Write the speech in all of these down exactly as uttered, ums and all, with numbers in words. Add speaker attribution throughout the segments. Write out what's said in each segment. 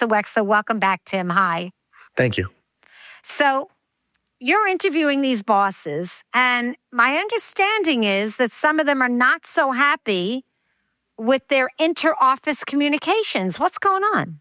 Speaker 1: Alexa Wexler. Welcome back, Tim. Hi.
Speaker 2: Thank you.
Speaker 1: So you're interviewing these bosses, and my understanding is that some of them are not so happy with their inter-office communications. What's going on?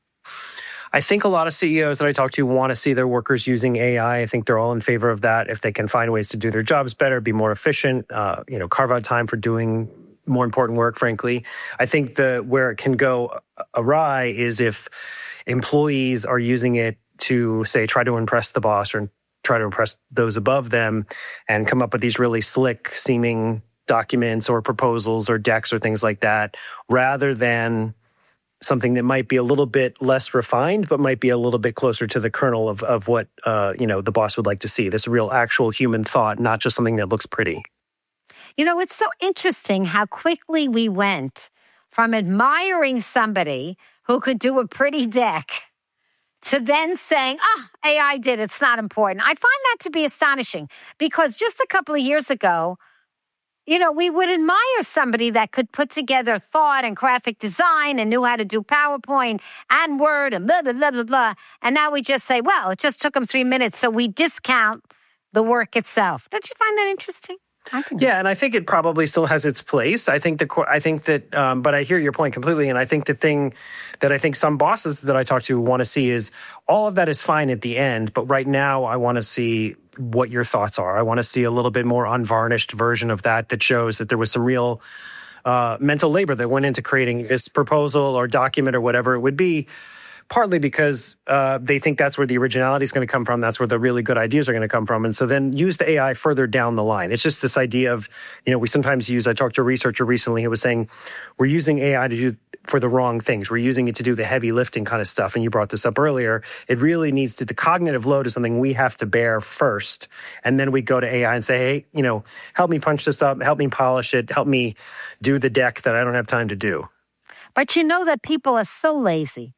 Speaker 2: I think a lot of C E Os that I talk to want to see their workers using A I. I think they're all in favor of that. If they can find ways to do their jobs better, be more efficient, uh, you know, carve out time for doing more important work, frankly. I think the where it can go awry is if employees are using it to, say, try to impress the boss or try to impress those above them and come up with these really slick seeming documents or proposals or decks or things like that, rather than something that might be a little bit less refined, but might be a little bit closer to the kernel of, of what uh, you know the boss would like to see. This real actual human thought, not just something that looks pretty.
Speaker 1: You know, it's so interesting how quickly we went from admiring somebody who could do a pretty deck to then saying, oh, A I did, it's not important. I find that to be astonishing because just a couple of years ago, you know, we would admire somebody that could put together thought and graphic design and knew how to do PowerPoint and Word and blah, blah, blah, blah, blah. And now we just say, well, it just took them three minutes, so we discount the work itself. Don't you find that interesting?
Speaker 2: Yeah, and I think it probably still has its place. I think the I think that, um, but I hear your point completely. And I think the thing that I think some bosses that I talk to want to see is all of that is fine at the end. But right now, I want to see what your thoughts are. I want to see a little bit more unvarnished version of that that shows that there was some real uh, mental labor that went into creating this proposal or document or whatever it would be. Partly because uh, they think that's where the originality is going to come from. That's where the really good ideas are going to come from. And so then use the A I further down the line. It's just this idea of, you know, we sometimes use, I talked to a researcher recently who was saying, we're using A I to do for the wrong things. We're using it to do the heavy lifting kind of stuff. And you brought this up earlier. It really needs to, the cognitive load is something we have to bear first. And then we go to A I and say, hey, you know, help me punch this up, help me polish it, help me do the deck that I don't have time to do.
Speaker 1: But you know that people are so lazy.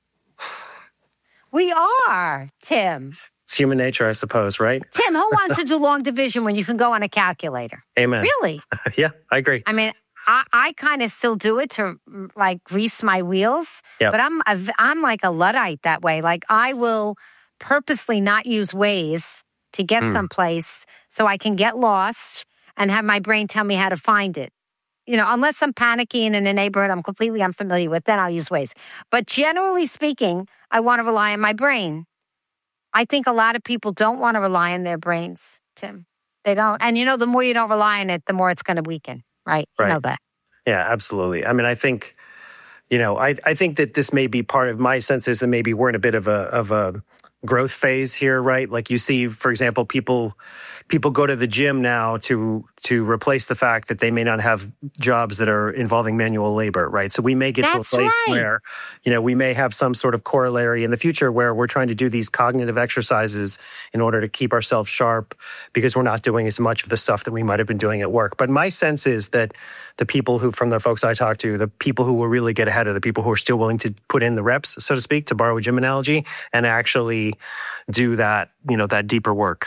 Speaker 1: We are, Tim.
Speaker 2: It's human nature, I suppose, right?
Speaker 1: Tim, who wants to do long division when you can go on a calculator?
Speaker 2: Amen.
Speaker 1: Really?
Speaker 2: Yeah, I agree.
Speaker 1: I mean, I, I kind of still do it to, like, grease my wheels.
Speaker 2: Yep.
Speaker 1: But I'm, a, I'm like a Luddite that way. Like, I will purposely not use Waze to get mm. someplace so I can get lost and have my brain tell me how to find it. You know, unless I'm panicking in a neighborhood I'm completely unfamiliar with, then I'll use Waze. But generally speaking, I want to rely on my brain. I think a lot of people don't want to rely on their brains, Tim. They don't. And, you know, the more you don't rely on it, the more it's going to weaken, right? You
Speaker 2: right.
Speaker 1: know that.
Speaker 2: Yeah, absolutely. I mean, I think, you know, I, I think that this may be part of my sense is that maybe we're in a bit of a of a growth phase here, right? Like you see, for example, people people go to the gym now to to replace the fact that they may not have jobs that are involving manual labor, right? So we may get
Speaker 1: That's
Speaker 2: to a place
Speaker 1: right.
Speaker 2: where, you know, we may have some sort of corollary in the future where we're trying to do these cognitive exercises in order to keep ourselves sharp because we're not doing as much of the stuff that we might have been doing at work. But my sense is that the people who, from the folks I talk to, the people who will really get ahead are the people who are still willing to put in the reps, so to speak, to borrow a gym analogy, and actually do that, you know, that deeper work.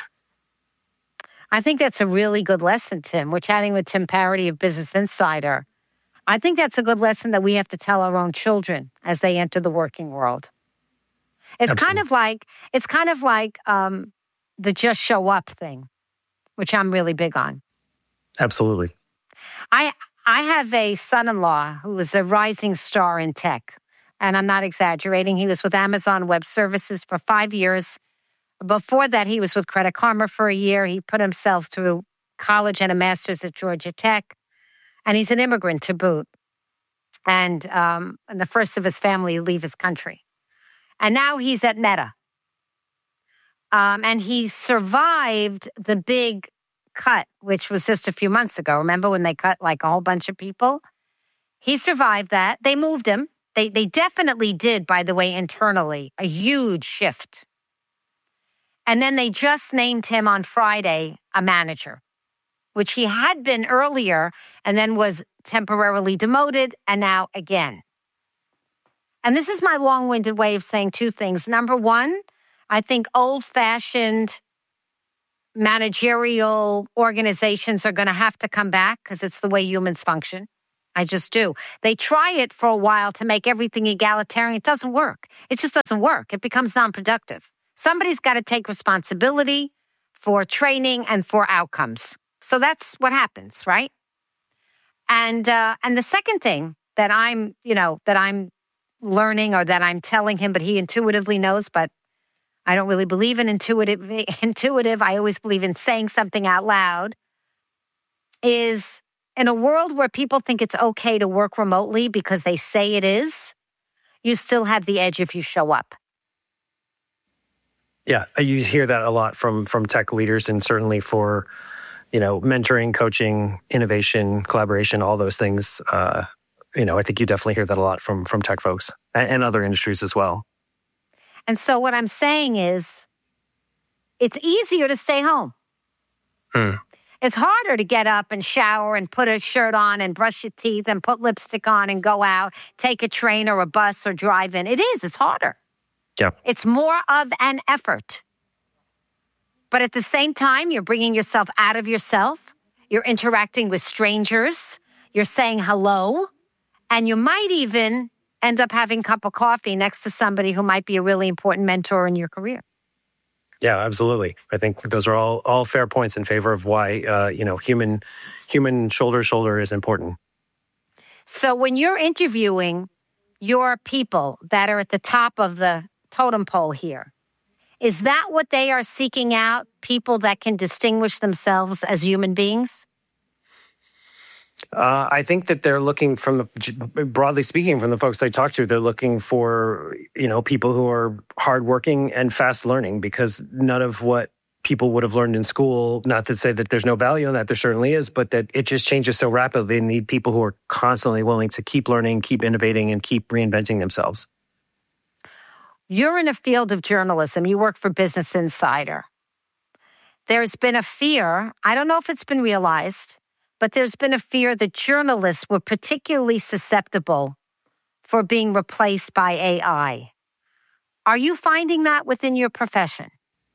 Speaker 1: I think that's a really good lesson, Tim. We're chatting with Tim Parity of Business Insider. I think that's a good lesson that we have to tell our own children as they enter the working world. It's
Speaker 2: Absolutely.
Speaker 1: kind of like it's kind of like um, the just show up thing, which I'm really big on.
Speaker 2: Absolutely.
Speaker 1: I I have a son-in-law who is a rising star in tech, and I'm not exaggerating. He was with Amazon Web Services for five years. Before that, he was with Credit Karma for a year. He put himself through college and a master's at Georgia Tech. And he's an immigrant to boot. And, um, and the first of his family to leave his country. And now he's at Meta. Um, and he survived the big cut, which was just a few months ago. Remember when they cut like a whole bunch of people? He survived that. They moved him. They, they definitely did, by the way, internally, a huge shift. And then they just named him on Friday a manager, which he had been earlier and then was temporarily demoted and now again. And this is my long-winded way of saying two things. Number one, I think old-fashioned managerial organizations are going to have to come back because it's the way humans function. I just do. They try it for a while to make everything egalitarian. It doesn't work. It just doesn't work. It becomes non-productive. Somebody's got to take responsibility for training and for outcomes. So that's what happens, right? And uh, and the second thing that I'm, you know, that I'm learning or that I'm telling him, but he intuitively knows, but I don't really believe in intuitive. Intuitive. I always believe in saying something out loud, is in a world where people think it's okay to work remotely because they say it is, you still have the edge if you show up.
Speaker 2: Yeah, you hear that a lot from from tech leaders, and certainly for, you know, mentoring, coaching, innovation, collaboration, all those things. Uh, you know, I think you definitely hear that a lot from from tech folks and, and other industries as well.
Speaker 1: And so what I'm saying is, it's easier to stay home.
Speaker 2: Hmm.
Speaker 1: It's harder to get up and shower and put a shirt on and brush your teeth and put lipstick on and go out, take a train or a bus or drive in. It is. It's harder.
Speaker 2: Yeah.
Speaker 1: It's more of an effort. But at the same time, you're bringing yourself out of yourself. You're interacting with strangers. You're saying hello. And you might even end up having a cup of coffee next to somebody who might be a really important mentor in your career.
Speaker 2: Yeah, absolutely. I think those are all all fair points in favor of why uh, you know human human shoulder to shoulder is important.
Speaker 1: So when you're interviewing your people that are at the top of the totem pole here, is that what they are seeking out? People that can distinguish themselves as human beings?
Speaker 2: Uh, I think that they're looking from the, broadly speaking, from the folks I talk to, they're looking for, you know, people who are hardworking and fast learning, because none of what people would have learned in school, not to say that there's no value in that, there certainly is, but that it just changes so rapidly. They need people who are constantly willing to keep learning, keep innovating, and keep reinventing themselves.
Speaker 1: You're in a field of journalism. You work for Business Insider. There's been a fear, I don't know if it's been realized, but there's been a fear that journalists were particularly susceptible for being replaced by A I. Are you finding that within your profession?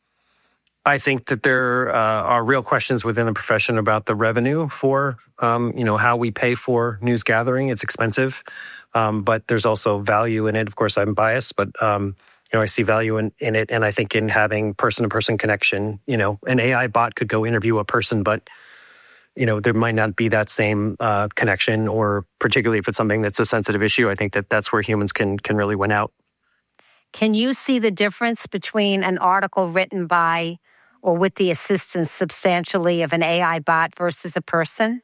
Speaker 2: I think that there uh, are real questions within the profession about the revenue for, um, you know, how we pay for news gathering. It's expensive, um, but there's also value in it. Of course, I'm biased, but um, you know, I see value in, in it, and I think in having person-to-person connection. You know, an A I bot could go interview a person, but you know, there might not be that same uh, connection, or particularly if it's something that's a sensitive issue. I think that that's where humans can can really win out.
Speaker 1: Can you see the difference between an article written by or with the assistance substantially of an A I bot versus a person?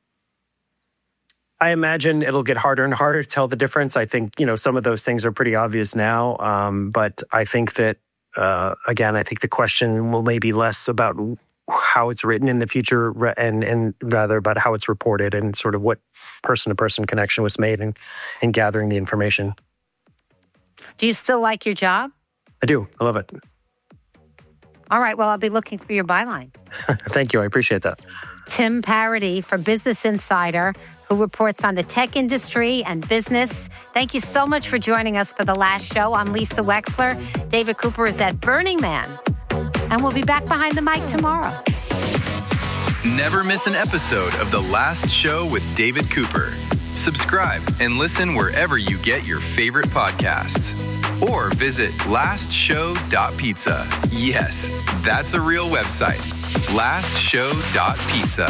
Speaker 2: I imagine it'll get harder and harder to tell the difference. I think, you know, some of those things are pretty obvious now. Um, but I think that, uh, again, I think the question will maybe less about how it's written in the future and and rather about how it's reported and sort of what person-to-person connection was made in, in gathering the information.
Speaker 1: Do you still like your job?
Speaker 2: I do. I love it.
Speaker 1: All right. Well, I'll be looking for your byline.
Speaker 2: Thank you. I appreciate that.
Speaker 1: Tim Parity for Business Insider, who reports on the tech industry and business. Thank you so much for joining us for the last show. I'm Lisa Wexler. David Cooper is at Burning Man. And we'll be back behind the mic tomorrow.
Speaker 3: Never miss an episode of The Last Show with David Cooper. Subscribe and listen wherever you get your favorite podcasts. Or visit last show dot pizza. Yes, that's a real website. last show dot pizza.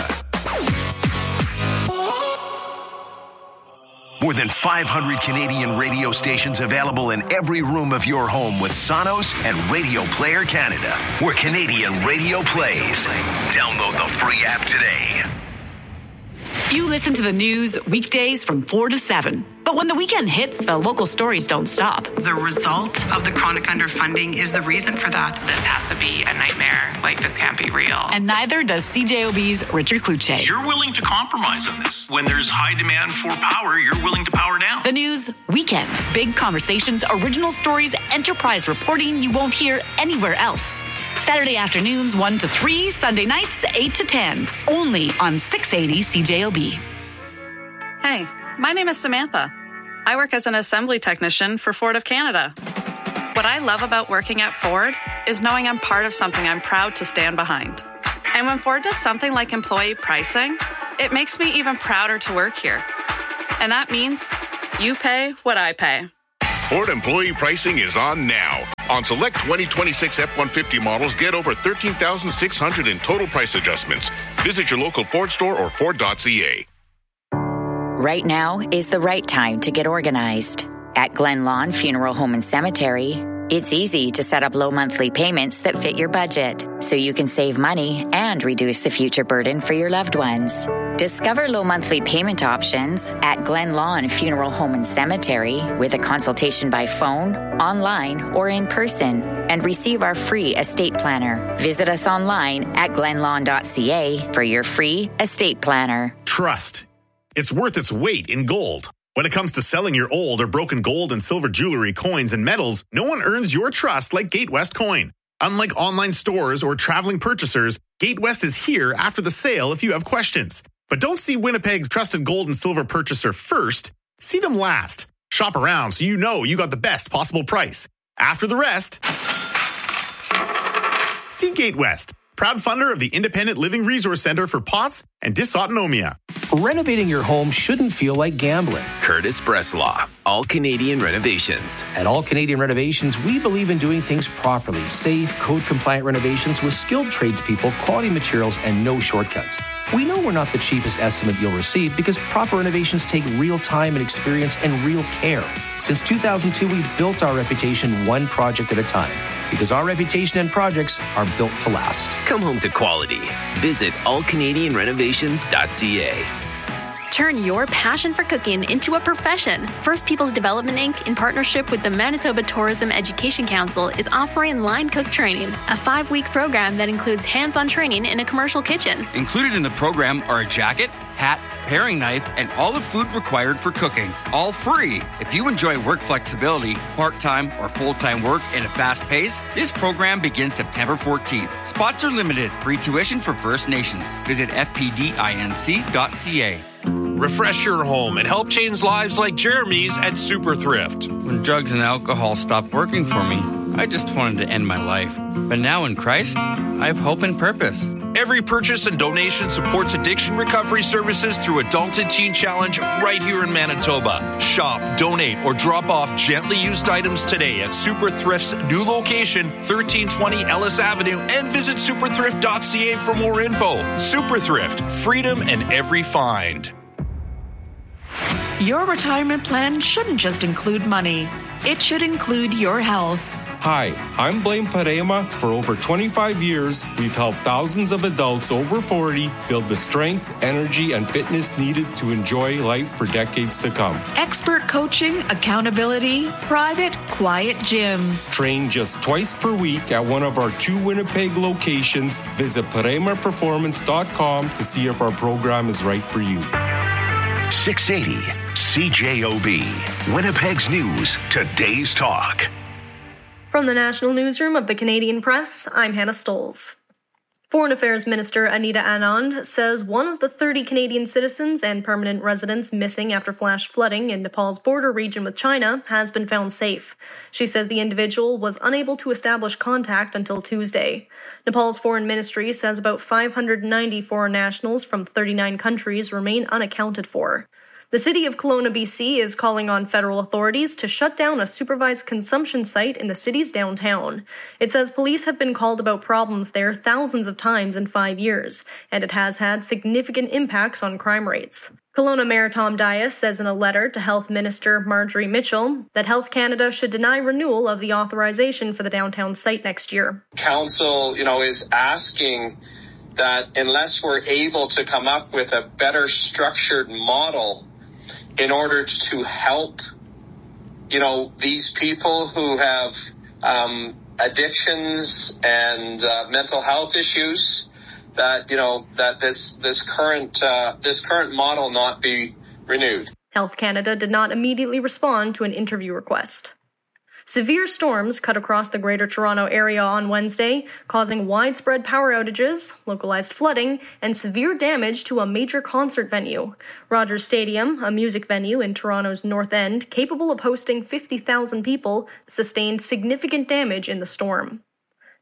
Speaker 4: More than five hundred Canadian radio stations available in every room of your home with Sonos and Radio Player Canada, where Canadian radio plays. Download the free app today.
Speaker 5: You listen to the news weekdays from four to seven. But when the weekend hits, the local stories don't stop.
Speaker 6: The result of the chronic underfunding is the reason for that.
Speaker 7: This has to be a nightmare. Like, this can't be real.
Speaker 5: And neither does C J O B's Richard Kluche.
Speaker 8: You're willing to compromise on this. When there's high demand for power, you're willing to power down.
Speaker 5: The news weekend. Big conversations, original stories, enterprise reporting you won't hear anywhere else. Saturday afternoons one to three, Sunday nights eight to ten. Only on six eighty C J O B.
Speaker 9: Hey, my name is Samantha. I work as an assembly technician for Ford of Canada. What I love about working at Ford is knowing I'm part of something I'm proud to stand behind. And when Ford does something like employee pricing, it makes me even prouder to work here. And that means you pay what I pay.
Speaker 10: Ford employee pricing is on now. On select twenty twenty-six F one fifty models, get over thirteen thousand six hundred dollars in total price adjustments. Visit your local Ford store or Ford dot C A.
Speaker 11: Right now is the right time to get organized. At Glen Lawn Funeral Home and Cemetery, it's easy to set up low monthly payments that fit your budget, so you can save money and reduce the future burden for your loved ones. Discover low monthly payment options at Glen Lawn Funeral Home and Cemetery with a consultation by phone, online, or in person, and receive our free estate planner. Visit us online at glen lawn dot c a for your free estate planner.
Speaker 12: Trust. It's worth its weight in gold. When it comes to selling your old or broken gold and silver jewelry, coins, and metals, no one earns your trust like Gatewest Coin. Unlike online stores or traveling purchasers, Gatewest is here after the sale if you have questions. But don't see Winnipeg's trusted gold and silver purchaser first. See them last. Shop around so you know you got the best possible price. After the rest, see Gatewest, proud funder of the Independent Living Resource Center for P O T S and Dysautonomia.
Speaker 13: Renovating your home shouldn't feel like gambling.
Speaker 14: Curtis Breslaw, All Canadian Renovations.
Speaker 13: At All Canadian Renovations, we believe in doing things properly. Safe, code-compliant renovations with skilled tradespeople, quality materials, and no shortcuts. We know we're not the cheapest estimate you'll receive because proper renovations take real time and experience and real care. Since two thousand two, we've built our reputation one project at a time because our reputation and projects are built to last.
Speaker 14: Come home to quality. Visit all canadian renovations dot c a.
Speaker 15: Turn your passion for cooking into a profession. First Peoples Development Incorporated, in partnership with the Manitoba Tourism Education Council, is offering Line Cook Training, a five-week program that includes hands-on training in a commercial kitchen.
Speaker 16: Included in the program are a jacket, hat, paring knife, and all the food required for cooking. All free. If you enjoy work flexibility, part-time or full-time work in a fast pace, this program begins September fourteenth. Spots are limited. Free tuition for First Nations. Visit f p d inc dot c a.
Speaker 8: Refresh your home and help change lives like Jeremy's at Super Thrift.
Speaker 16: When drugs and alcohol stopped working for me, I just wanted to end my life. But now in Christ, I have hope and purpose.
Speaker 8: Every purchase and donation supports addiction recovery services through Adult and Teen Challenge right here in Manitoba. Shop, donate, or drop off gently used items today at Super Thrift's new location, thirteen twenty Ellis Avenue, and visit super thrift dot c a for more info. Super Thrift, freedom in every find.
Speaker 5: Your retirement plan shouldn't just include money. It should include your health.
Speaker 17: Hi, I'm Blaine Parema. For over twenty-five years, we've helped thousands of adults over forty build the strength, energy, and fitness needed to enjoy life for decades to come.
Speaker 5: Expert coaching, accountability, private, quiet gyms.
Speaker 17: Train just twice per week at one of our two Winnipeg locations. Visit parema performance dot com to see if our program is right for you.
Speaker 4: six eighty C J O B, Winnipeg's News, Today's Talk.
Speaker 18: From the National Newsroom of the Canadian Press, I'm Hannah Stolz. Foreign Affairs Minister Anita Anand says one of the thirty Canadian citizens and permanent residents missing after flash flooding in Nepal's border region with China has been found safe. She says the individual was unable to establish contact until Tuesday. Nepal's foreign ministry says about five hundred ninety foreign nationals from thirty-nine countries remain unaccounted for. The city of Kelowna, B C is calling on federal authorities to shut down a supervised consumption site in the city's downtown. It says police have been called about problems there thousands of times in five years, and it has had significant impacts on crime rates. Kelowna Mayor Tom Dias says in a letter to Health Minister Marjorie Mitchell that Health Canada should deny renewal of the authorization for the downtown site next year.
Speaker 19: Council, you know, is asking that unless we're able to come up with a better structured model in order to help, you know, these people who have um, addictions and uh, mental health issues, that, you know, that this this current uh, this current model not be renewed.
Speaker 18: Health Canada did not immediately respond to an interview request. Severe storms cut across the Greater Toronto Area on Wednesday, causing widespread power outages, localized flooding, and severe damage to a major concert venue. Rogers Stadium, a music venue in Toronto's North End, capable of hosting fifty thousand people, sustained significant damage in the storm.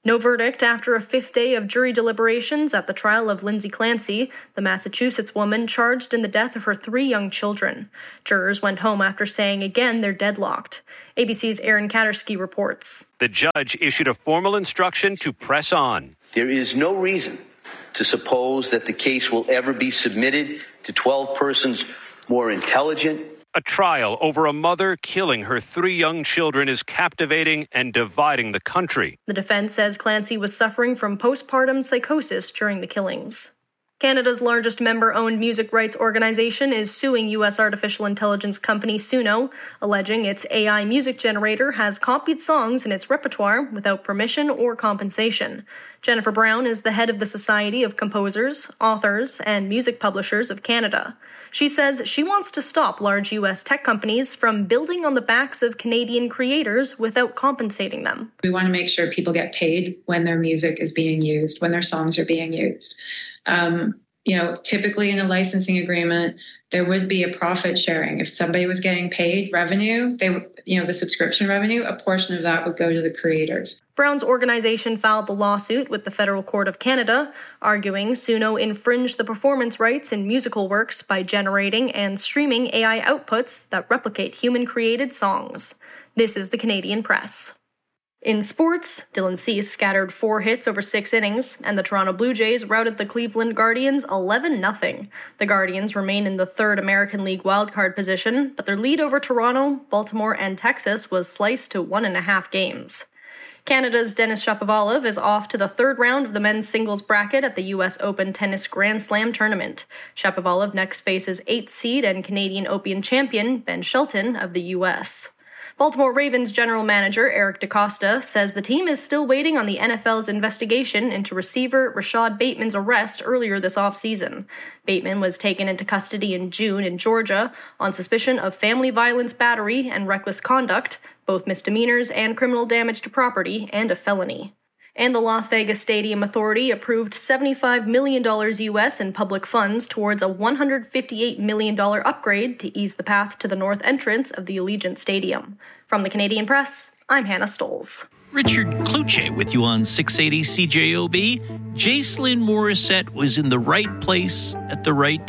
Speaker 18: No verdict after a fifth day of jury deliberations at the trial of Lindsay Clancy, the Massachusetts woman charged in the death of her three young children. Jurors went home after saying again they're deadlocked. A B C's Aaron Katersky reports.
Speaker 20: The judge issued a formal instruction to press on.
Speaker 21: There is no reason to suppose that the case will ever be submitted to twelve persons more intelligent.
Speaker 20: A trial over a mother killing her three young children is captivating and dividing the country.
Speaker 18: The defense says Clancy was suffering from postpartum psychosis during the killings. Canada's largest member-owned music rights organization is suing U S artificial intelligence company Suno, alleging its A I music generator has copied songs in its repertoire without permission or compensation. Jennifer Brown is the head of the Society of Composers, Authors, and Music Publishers of Canada. She says she wants to stop large U S tech companies from building on the backs of Canadian creators without compensating them.
Speaker 22: We want to make sure people get paid when their music is being used, when their songs are being used. Um, you know, typically in a licensing agreement, there would be a profit sharing. If somebody was getting paid revenue, they, you know, the subscription revenue, a portion of that would go to the creators.
Speaker 18: Brown's organization filed the lawsuit with the Federal Court of Canada, arguing Suno infringed the performance rights in musical works by generating and streaming A I outputs that replicate human-created songs. This is the Canadian Press. In sports, Dylan Cease scattered four hits over six innings, and the Toronto Blue Jays routed the Cleveland Guardians eleven nothing. The Guardians remain in the third American League wildcard position, but their lead over Toronto, Baltimore, and Texas was sliced to one and a half games. Canada's Denis Shapovalov is off to the third round of the men's singles bracket at the U S Open Tennis Grand Slam tournament. Shapovalov next faces eighth seed and Canadian Open champion Ben Shelton of the U S Baltimore Ravens general manager Eric DeCosta says the team is still waiting on the N F L's investigation into receiver Rashad Bateman's arrest earlier this offseason. Bateman was taken into custody in June in Georgia on suspicion of family violence battery and reckless conduct, both misdemeanors and criminal damage to property, and a felony. And the Las Vegas Stadium Authority approved seventy-five million dollars U S in public funds towards a one hundred fifty-eight million dollars upgrade to ease the path to the north entrance of the Allegiant Stadium. From the Canadian Press, I'm Hannah Stoles.
Speaker 23: Richard Kluche with you on six eighty C J O B. Jacelyn Morissette was in the right place at the right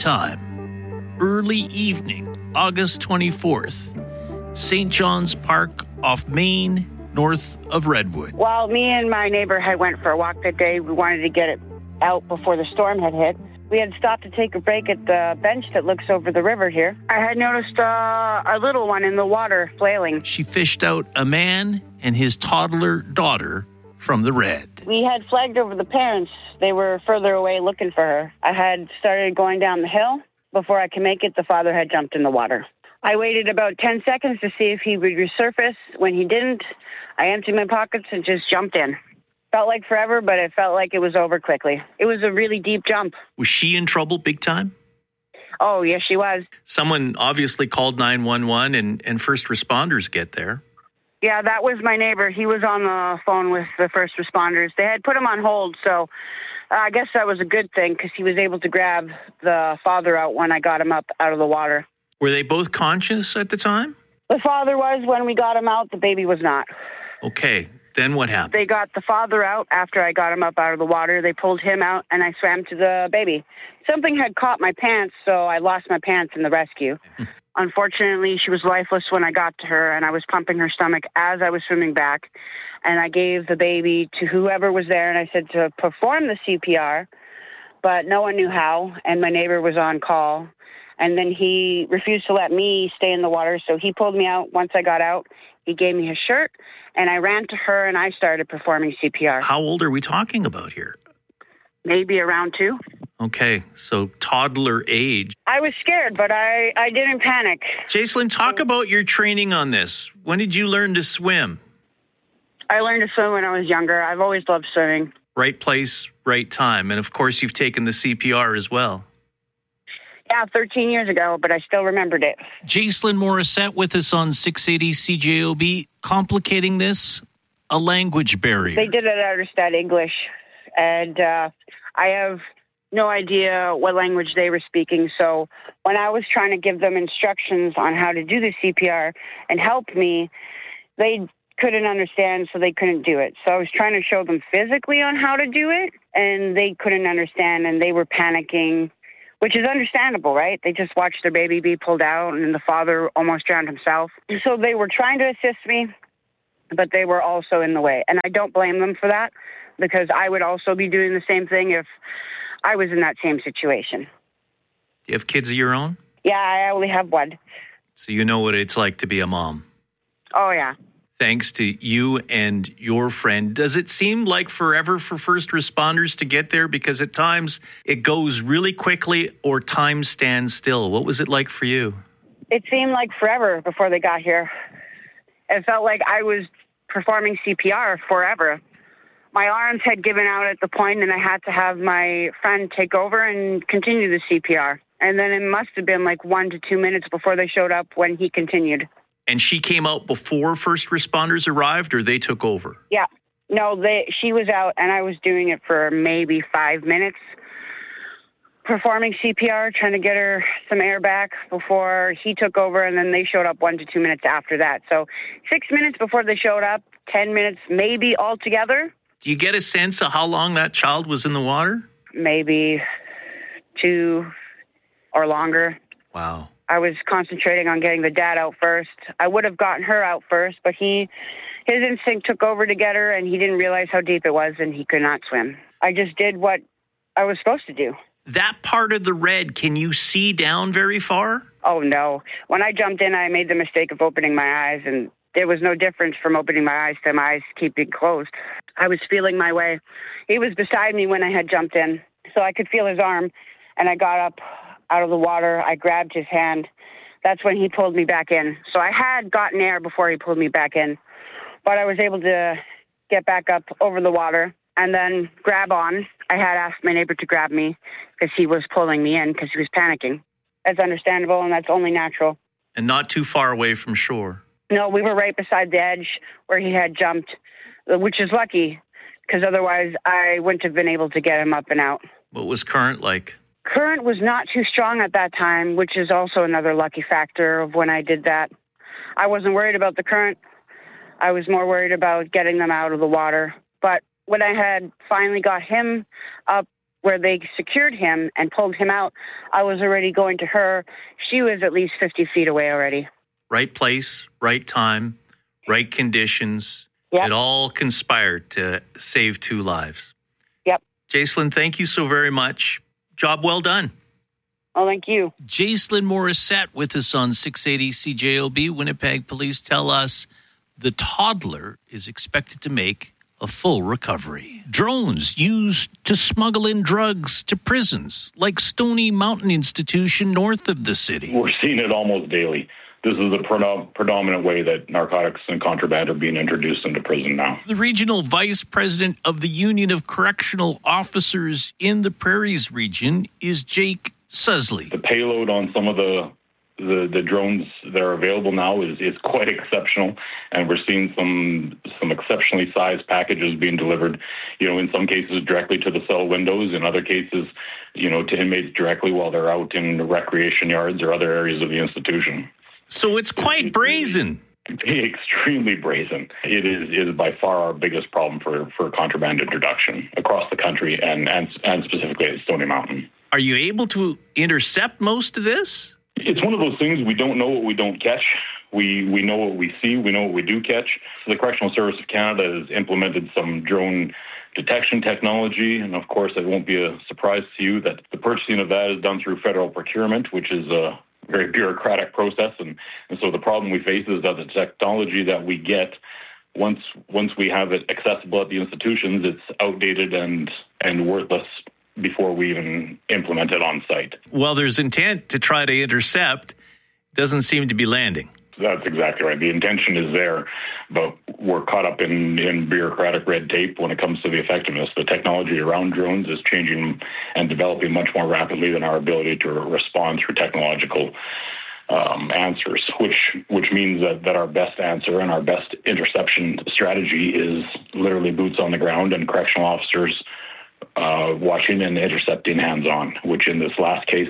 Speaker 23: time. Early evening, August twenty-fourth, Saint John's Park off Main, north of Redwood.
Speaker 24: Well, me and my neighbor had went for a walk that day. We wanted to get it out before the storm had hit. We had stopped to take a break at the bench that looks over the river here. I had noticed uh, a little one in the water flailing.
Speaker 23: She fished out a man and his toddler daughter from the red.
Speaker 24: We had flagged over the parents. They were further away looking for her. I had started going down the hill. Before I could make it, the father had jumped in the water. I waited about ten seconds to see if he would resurface. When he didn't, I emptied my pockets and just jumped in. Felt like forever, but it felt like it was over quickly. It was a really deep jump.
Speaker 23: Was she in trouble big time?
Speaker 24: Oh, yes, she was.
Speaker 23: Someone obviously called nine one one and, and first responders get there.
Speaker 24: Yeah, that was my neighbor. He was on the phone with the first responders. They had put him on hold, so uh, I guess that was a good thing because he was able to grab the father out when I got him up out of the water.
Speaker 23: Were they both conscious at the time?
Speaker 24: The father was when we got him out. The baby was not.
Speaker 23: Okay, then what happened?
Speaker 24: They got the father out after I got him up out of the water. They pulled him out, and I swam to the baby. Something had caught my pants, so I lost my pants in the rescue. Unfortunately, she was lifeless when I got to her, and I was pumping her stomach as I was swimming back. And I gave the baby to whoever was there, and I said to perform the C P R, but no one knew how, and my neighbor was on call. And then he refused to let me stay in the water, so he pulled me out. Once I got out, he gave me his shirt, and I ran to her, and I started performing C P R.
Speaker 23: How old are we talking about here?
Speaker 24: Maybe around two.
Speaker 23: Okay, so toddler age.
Speaker 24: I was scared, but I, I didn't panic.
Speaker 23: Jacelyn, talk about your training on this. When did you learn to swim?
Speaker 24: I learned to swim when I was younger. I've always loved swimming.
Speaker 23: Right place, right time. And, of course, you've taken the C P R as well.
Speaker 24: Yeah, thirteen years ago, but I still remembered it.
Speaker 23: Jacelyn Morissette with us on six eighty C J O B. Complicating this, a language barrier.
Speaker 24: They didn't understand English, and uh, I have no idea what language they were speaking. So when I was trying to give them instructions on how to do the C P R and help me, they couldn't understand, so they couldn't do it. So I was trying to show them physically on how to do it, and they couldn't understand, and they were panicking, which is understandable, right? They just watched their baby be pulled out, and the father almost drowned himself. So they were trying to assist me, but they were also in the way. And I don't blame them for that, because I would also be doing the same thing if I was in that same situation.
Speaker 23: Do you have kids of your own?
Speaker 24: Yeah, I only have one.
Speaker 23: So you know what it's like to be a mom.
Speaker 24: Oh, yeah.
Speaker 23: Thanks to you and your friend. Does it seem like forever for first responders to get there? Because at times it goes really quickly or time stands still. What was it like for you?
Speaker 24: It seemed like forever before they got here. It felt like I was performing C P R forever. My arms had given out at the point, and I had to have my friend take over and continue the C P R. And then it must have been like one to two minutes before they showed up when he continued.
Speaker 23: And she came out before first responders arrived, or they took over?
Speaker 24: Yeah. No, they. She was out, and I was doing it for maybe five minutes, performing C P R, trying to get her some air back before he took over, and then they showed up one to two minutes after that. So six minutes before they showed up, ten minutes maybe altogether.
Speaker 23: Do you get a sense of how long that child was in the water?
Speaker 24: Maybe two or longer.
Speaker 23: Wow.
Speaker 24: I was concentrating on getting the dad out first. I would have gotten her out first, but he, his instinct took over to get her, and he didn't realize how deep it was, and he could not swim. I just did what I was supposed to do.
Speaker 23: That part of the red, can you see down very far?
Speaker 24: Oh, no. When I jumped in, I made the mistake of opening my eyes, and there was no difference from opening my eyes to my eyes keeping closed. I was feeling my way. He was beside me when I had jumped in, so I could feel his arm, and I got up out of the water. I grabbed his hand. That's when he pulled me back in. So I had gotten air before he pulled me back in, but I was able to get back up over the water and then grab on. I had asked my neighbor to grab me because he was pulling me in because he was panicking. That's understandable, and that's only natural.
Speaker 23: And not too far away from shore.
Speaker 24: No, we were right beside the edge where he had jumped, which is lucky because otherwise I wouldn't have been able to get him up and out.
Speaker 23: What was current like?
Speaker 24: Current was not too strong at that time, which is also another lucky factor of when I did that. I wasn't worried about the current. I was more worried about getting them out of the water. But when I had finally got him up where they secured him and pulled him out, I was already going to her. She was at least fifty feet away already.
Speaker 23: Right place, right time, right conditions.
Speaker 24: Yep.
Speaker 23: It all conspired to save two lives.
Speaker 24: Yep.
Speaker 23: Jacelyn, thank you so very much. Job well done.
Speaker 24: Oh, thank you.
Speaker 23: Jacelyn Morissette with us on six eighty C J O B. Winnipeg police tell us the toddler is expected to make a full recovery. Drones used to smuggle in drugs to prisons, like Stony Mountain Institution north of the city.
Speaker 1: We're seeing it almost daily. This is the predom- predominant way that narcotics and contraband are being introduced into prison now.
Speaker 23: The regional vice president of the Union of Correctional Officers in the Prairies region is Jake Susley.
Speaker 1: The payload on some of the the, the drones that are available now is, is quite exceptional, and we're seeing some some exceptionally sized packages being delivered, you know, in some cases directly to the cell windows, in other cases, you know, to inmates directly while they're out in the recreation yards or other areas of the institution.
Speaker 23: So it's quite brazen.
Speaker 1: Extremely brazen. It is, it is by far our biggest problem for, for contraband introduction across the country and, and, and specifically at Stony Mountain.
Speaker 23: Are you able to intercept most of this?
Speaker 1: It's one of those things, we don't know what we don't catch. We we know what we see. We know what we do catch. So the Correctional Service of Canada has implemented some drone detection technology. And of course, it won't be a surprise to you that the purchasing of that is done through federal procurement, which is a very bureaucratic process. And, and so the problem we face is that the technology that we get, once once we have it accessible at the institutions, it's outdated and, and worthless before we even implement it on site.
Speaker 23: Well, there's intent to try to intercept. Doesn't seem to be landing.
Speaker 1: That's exactly right. The intention is there, but we're caught up in, in bureaucratic red tape when it comes to the effectiveness. The technology around drones is changing and developing much more rapidly than our ability to respond through technological um, answers, which which means that, that our best answer and our best interception strategy is literally boots on the ground and correctional officers Uh, watching and intercepting hands-on, which in this last case,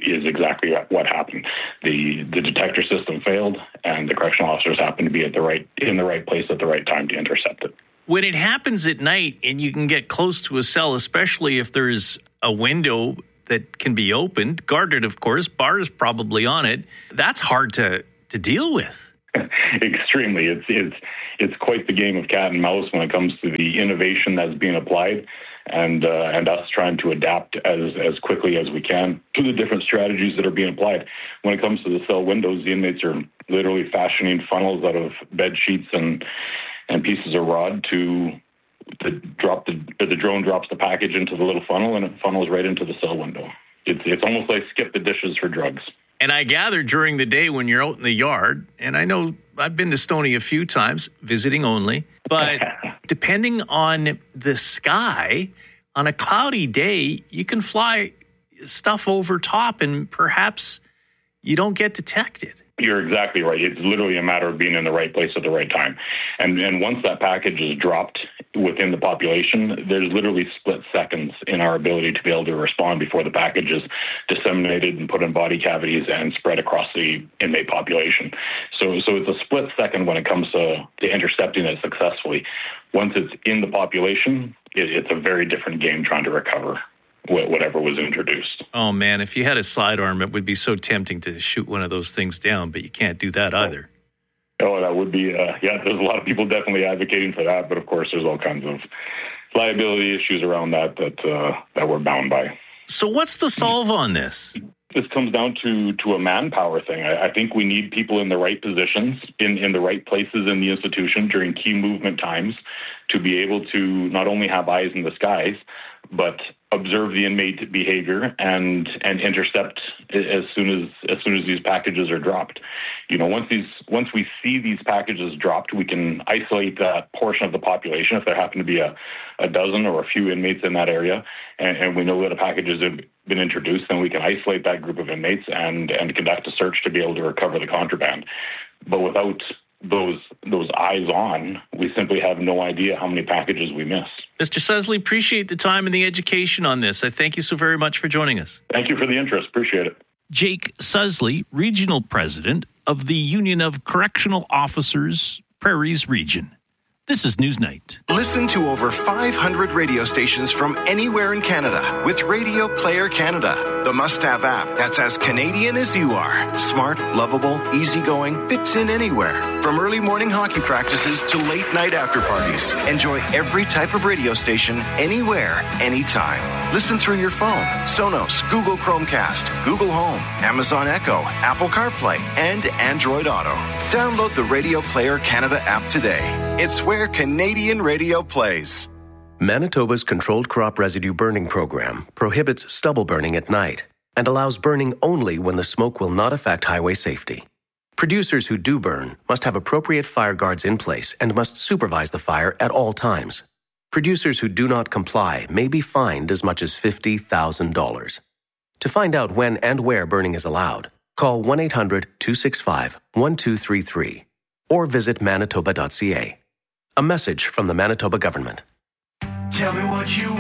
Speaker 1: is exactly what happened. The the detector system failed, and the correctional officers happened to be at the right in the right place at the right time to intercept it.
Speaker 23: When it happens at night and you can get close to a cell, especially if there's a window that can be opened, guarded, of course, bars probably on it, that's hard to, to deal with.
Speaker 1: Extremely. It's it's it's quite the game of cat and mouse when it comes to the innovation that's being applied, and uh, and us trying to adapt as as quickly as we can to the different strategies that are being applied. When it comes to the cell windows, the inmates are literally fashioning funnels out of bed sheets and and pieces of rod to to drop the the drone drops the package into the little funnel, and it funnels right into the cell window. It's it's almost like skip the dishes for drugs.
Speaker 23: And I gather during the day when you're out in the yard, and I know I've been to Stoney a few times, visiting only, but depending on the sky, on a cloudy day, you can fly stuff over top and perhaps you don't get detected.
Speaker 1: You're exactly right. It's literally a matter of being in the right place at the right time. And and once that package is dropped within the population, there's literally split seconds in our ability to be able to respond before the package is disseminated and put in body cavities and spread across the inmate population. So so it's a split second when it comes to, to intercepting it successfully. Once it's in the population, it, it's a very different game trying to recover whatever was introduced.
Speaker 23: Oh, man, if you had a sidearm, it would be so tempting to shoot one of those things down, but you can't do that either.
Speaker 1: Oh, that would be, uh, yeah, there's a lot of people definitely advocating for that, but of course there's all kinds of liability issues around that that, uh, that we're bound by.
Speaker 23: So what's the solve on this?
Speaker 1: This comes down to to a manpower thing. I, I think we need people in the right positions, in, in the right places in the institution during key movement times to be able to not only have eyes in the skies, but observe the inmate behavior and and intercept as soon as as soon as these packages are dropped. You know, once these once we see these packages dropped, we can isolate that portion of the population if there happen to be a, a dozen or a few inmates in that area, and, and we know that a package has been introduced, then we can isolate that group of inmates and and conduct a search to be able to recover the contraband. But without those those eyes on, we simply have no idea how many packages we miss.
Speaker 23: Mister Susley, appreciate the time and the education on this. I thank you so very much for joining us.
Speaker 1: Thank you for the interest. Appreciate it.
Speaker 23: Jake Susley, Regional President of the Union of Correctional Officers, Prairies Region. This is Newsnight.
Speaker 2: Listen to over five hundred radio stations from anywhere in Canada with Radio Player Canada, the must-have app that's as Canadian as you are. Smart, lovable, easygoing, fits in anywhere. From early morning hockey practices to late night after parties. Enjoy every type of radio station, anywhere, anytime. Listen through your phone, Sonos, Google Chromecast, Google Home, Amazon Echo, Apple CarPlay, and Android Auto. Download the Radio Player Canada app today. It's where Canadian radio plays.
Speaker 3: Manitoba's Controlled Crop Residue Burning Program prohibits stubble burning at night and allows burning only when the smoke will not affect highway safety. Producers who do burn must have appropriate fire guards in place and must supervise the fire at all times. Producers who do not comply may be fined as much as fifty thousand dollars. To find out when and where burning is allowed, call one eight hundred two six five one two three three or visit manitoba dot c a. A message from the Manitoba government.
Speaker 6: Tell me what you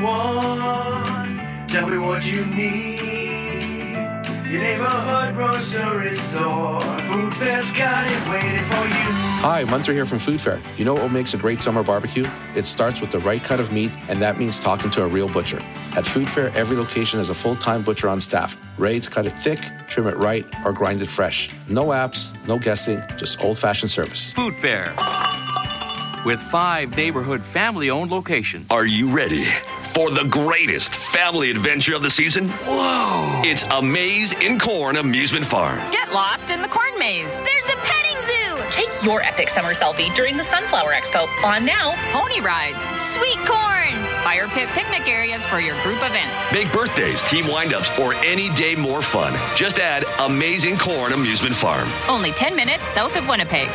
Speaker 6: want. Tell me what you need. Your neighborhood grocery store. Food Fair's got it waiting for you.
Speaker 7: Hi, Munter here from Food Fair. You know what makes a great summer barbecue? It starts with the right cut of meat, and that means talking to a real butcher. At Food Fair, every location has a full-time butcher on staff, ready to cut it thick, trim it right, or grind it fresh. No apps, no guessing, just old-fashioned service.
Speaker 25: Food Fair. With five neighborhood family-owned locations.
Speaker 26: Are you ready for the greatest family adventure of the season?
Speaker 25: Whoa!
Speaker 26: It's A Maze in Corn Amusement Farm.
Speaker 27: Get lost in the corn maze.
Speaker 28: There's a petting zoo.
Speaker 27: Take your epic summer selfie during the Sunflower Expo. On now, pony rides.
Speaker 28: Sweet corn.
Speaker 27: Fire pit picnic areas for your group event.
Speaker 26: Make birthdays, team wind-ups, or any day more fun. Just add Amazing Corn Amusement Farm.
Speaker 27: Only ten minutes south of Winnipeg.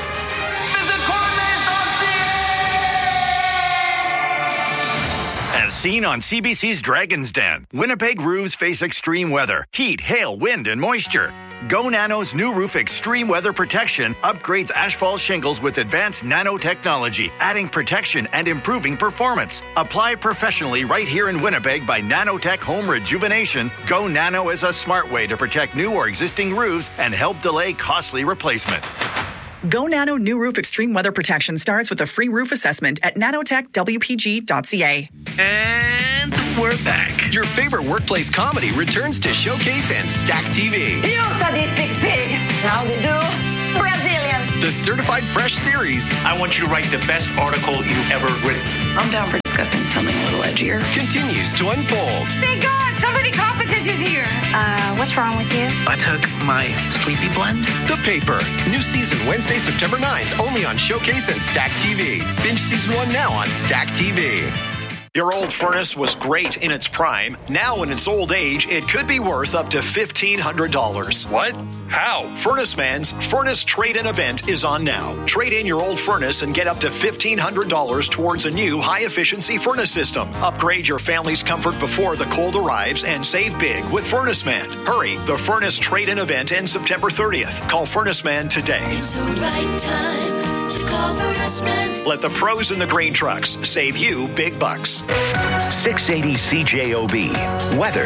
Speaker 29: As seen on C B C's Dragon's Den, Winnipeg roofs face extreme weather, heat, hail, wind, and moisture. Go Nano's new roof extreme weather protection upgrades asphalt shingles with advanced nanotechnology, adding protection and improving performance. Apply professionally right here in Winnipeg by Nanotech Home Rejuvenation. Go Nano is a smart way to protect new or existing roofs and help delay costly replacement.
Speaker 8: Go Nano New Roof Extreme Weather Protection starts with a free roof assessment at nanotech w p g dot c a.
Speaker 9: And we're back. Your favorite workplace comedy returns to Showcase and Stack T V.
Speaker 28: You sadistic pig. How to do? Brazilian.
Speaker 9: The Certified Fresh series.
Speaker 10: I want you to write the best article you've ever written.
Speaker 28: I'm down for discussing something a little edgier.
Speaker 9: Continues to unfold.
Speaker 28: Thank God, somebody competent is here. Uh, what's wrong with you?
Speaker 9: I took my sleepy blend. The Paper. New season Wednesday, September ninth, only on Showcase and Stack T V. Binge season one now on Stack T V.
Speaker 11: Your old furnace was great in its prime. Now in its old age, it could be worth up to fifteen hundred dollars.
Speaker 12: What? How?
Speaker 11: Furnace Man's Furnace Trade-In event is on now. Trade in your old furnace and get up to fifteen hundred dollars towards a new high-efficiency furnace system. Upgrade your family's comfort before the cold arrives and save big with Furnace Man. Hurry, the Furnace Trade-In event ends September thirtieth. Call Furnace Man today.
Speaker 13: It's the right time to call Furnace Man.
Speaker 11: Let the pros in the grain trucks save you big bucks.
Speaker 4: six eighty C J O B. Weather.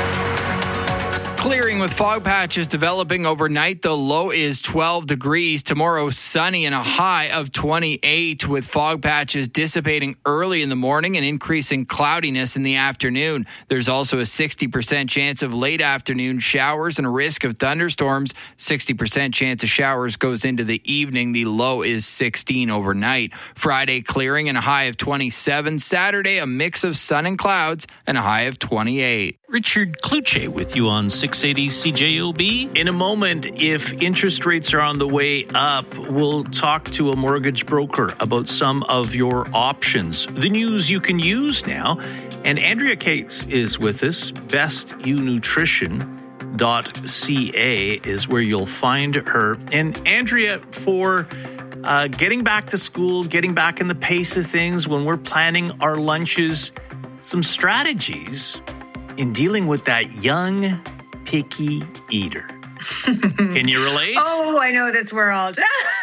Speaker 14: Clearing with fog patches developing overnight. The low is twelve degrees. Tomorrow, sunny and a high of twenty-eight, with fog patches dissipating early in the morning and increasing cloudiness in the afternoon. There's also a sixty percent chance of late afternoon showers and a risk of thunderstorms. sixty percent chance of showers goes into the evening. The low is sixteen overnight. Friday, clearing and a high of twenty-seven. Saturday, a mix of sun and clouds and a high of twenty-eight.
Speaker 23: Richard Kluche with you on six eighty C J O B. In a moment, if interest rates are on the way up, we'll talk to a mortgage broker about some of your options. The news you can use now. And Andrea Cates is with us. best u nutrition dot c a is where you'll find her. And Andrea, for uh, getting back to school, getting back in the pace of things, when we're planning our lunches, some strategies in dealing with that young, picky eater. Can you relate?
Speaker 15: Oh, I know this world.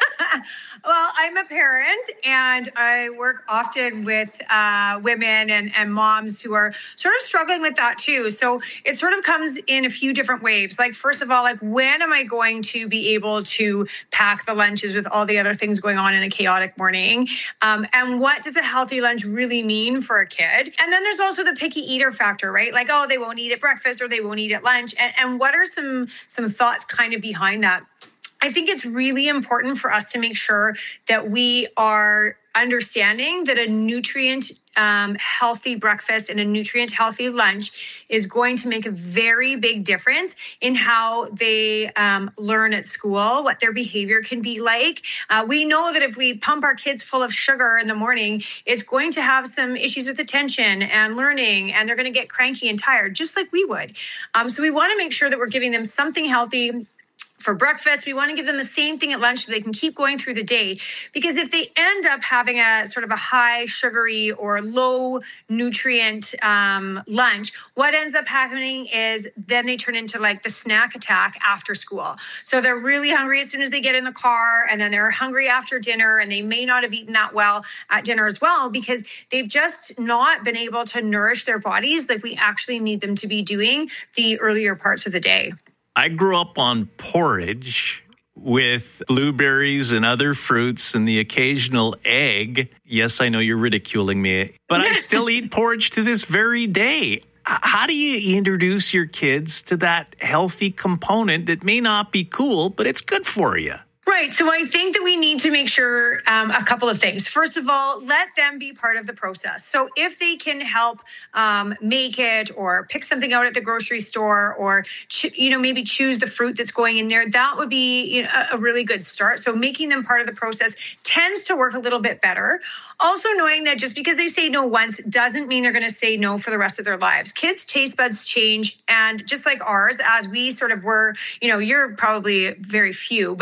Speaker 15: Well, I'm a parent and I work often with uh, women and, and moms who are sort of struggling with that too. So it sort of comes in a few different waves. Like, first of all, like, when am I going to be able to pack the lunches with all the other things going on in a chaotic morning? Um, and what does a healthy lunch really mean for a kid? And then there's also the picky eater factor, right? Like, oh, they won't eat at breakfast or they won't eat at lunch. And, and what are some, some thoughts kind of behind that? I think it's really important for us to make sure that we are understanding that a nutrient um, healthy breakfast and a nutrient healthy lunch is going to make a very big difference in how they um, learn at school, what their behavior can be like. Uh, we know that if we pump our kids full of sugar in the morning, it's going to have some issues with attention and learning, and they're going to get cranky and tired, just like we would. Um, so we want to make sure that we're giving them something healthy for breakfast. We want to give them the same thing at lunch so they can keep going through the day. Because if they end up having a sort of a high sugary or low nutrient um, lunch, what ends up happening is then they turn into like the snack attack after school. So they're really hungry as soon as they get in the car, and then they're hungry after dinner, and they may not have eaten that well at dinner as well because they've just not been able to nourish their bodies like we actually need them to be doing the earlier parts of the day.
Speaker 23: I grew up on porridge with blueberries and other fruits and the occasional egg. Yes, I know you're ridiculing me, but I still eat porridge to this very day. How do you introduce your kids to that healthy component that may not be cool, but it's good for you?
Speaker 15: Right. So I think that we need to make sure um, a couple of things. First of all, let them be part of the process. So if they can help um, make it or pick something out at the grocery store or, ch- you know, maybe choose the fruit that's going in there, that would be, you know, a really good start. So making them part of the process tends to work a little bit better. Also knowing that just because they say no once doesn't mean they're going to say no for the rest of their lives. Kids' taste buds change. And just like ours, as we sort of were, you know, you're probably very few, but that what